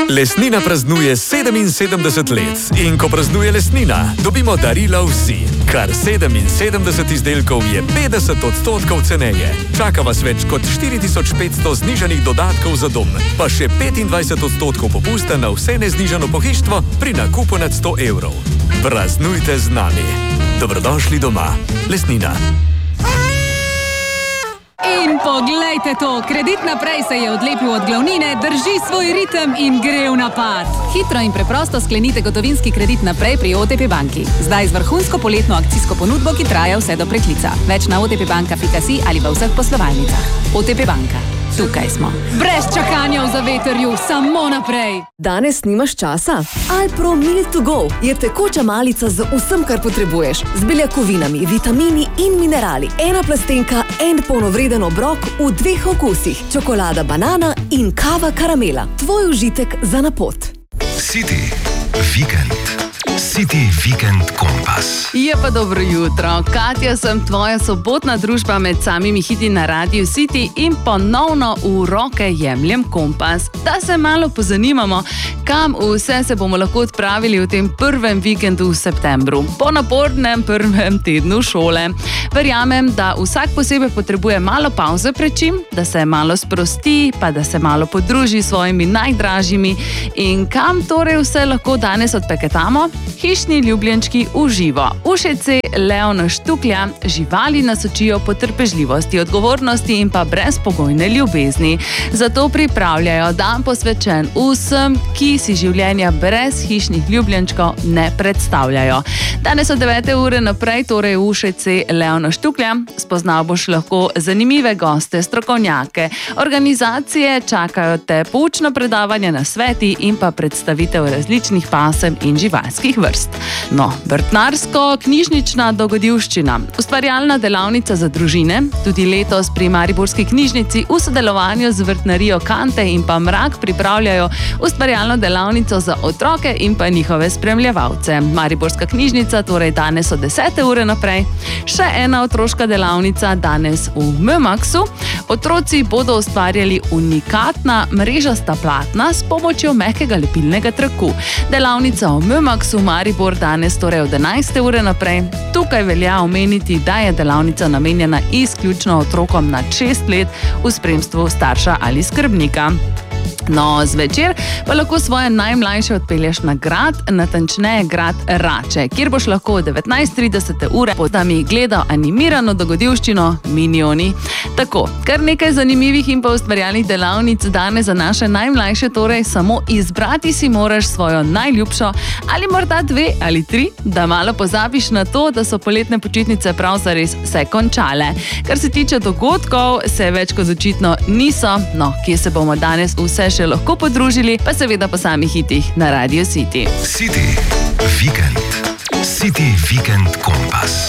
Lesnina praznuje 77 let in ko praznuje Lesnina, dobimo darila vsi. Kar 77 izdelkov je 50% ceneje. Čaka vas več kot 4500 znižanih dodatkov za dom, pa še 25% popusta na vse neznižano pohištvo pri nakupu nad 100 evrov. Praznujte z nami. Dobrodošli doma. Lesnina. In poglejte to, Kredit Naprej se je odlepil od glavnine, drži svoj ritem in gre v napad. Hitro in preprosto sklenite gotovinski kredit naprej pri OTP banki. Zdaj z vrhunsko poletno akcijsko ponudbo, ki traja vse do preklica. Več na otpbanka.si ali v vseh poslovalnicah. OTP banka. Tukaj smo. Brez čakanja v zavetrju, samo naprej. Danes nimaš časa? Alpro Milk to Go je tekoča malica z vsem, kar potrebuješ. Z beljakovinami, vitamini in minerali. Ena plastenka, en polnovreden obrok v 2 okusih. Čokolada banana in kava karamela. Tvoj užitek za na pot. City Weekend. City Weekend Kompas. Je pa dobro jutro. Katja sem, tvoja sobotna družba med samimi hiti na Radiu City in ponovno v roke jemljem kompas. Da se malo pozanimamo, kam vse se bomo lahko odpravili v tem prvem vikendu v septembru. Po napornem prvem tednu šole. Verjamem, da vsak posebej potrebuje malo pauze pred čim, da se malo sprosti, pa da se malo podruži s svojimi najdražjimi. In kam torej vse lahko danes odpeketamo? Hišni ljubljenčki v živo. Ušece Leona Štuklja živali nas učijo potrpežljivosti, odgovornosti in pa brezpogojne ljubezni. Zato pripravljajo dan posvečen vsem, ki si življenja brez hišnih ljubljenčkov ne predstavljajo. Danes od 9. ure naprej, torej Ušece Leona Štuklja, spoznal boš lahko zanimive goste, strokovnjake. Organizacije čakajo te poučno predavanje, nasveti in pa predstavitev različnih pasem in živalskih vrst. No, vrtnarsko-knjižnična dogodivščina. Ustvarjalna delavnica za družine, tudi letos pri Mariborski knjižnici v sodelovanju z vrtnarijo Kante in pa Mrak pripravljajo ustvarjalno delavnico za otroke in pa njihove spremljevalce. Mariborska knjižnica, torej danes od 10. ure naprej. Še ena otroška delavnica danes v Mömaxu. Otroci bodo ustvarjali unikatna mrežasta platna s pomočjo mehkega lepilnega traku. Delavnica v Mömaxu Maribor danes torej od 11. ure naprej. Tukaj velja omeniti, da je delavnica namenjena izključno otrokom nad 6 let v spremstvu starša ali skrbnika. No, zvečer pa lahko svoje najmlajše odpelješ na grad, natančneje grad Rače, kjer boš lahko od 19:30 ure podami gledal animirano dogodivščino Minioni. Tako, kar nekaj zanimivih in pa ustvarjalnih delavnic danes za naše najmlajše, torej samo izbrati si moraš svojo najljubšo ali morda 2 ali 3, da malo pozabiš na to, da so poletne počitnice prav zares se končale. Kar se tiče dogodkov, se več kot očitno niso, no, kje se bomo danes vse še lahko podružili, pa seveda po samih hitih na Radio City. City Weekend. City Weekend Kompas.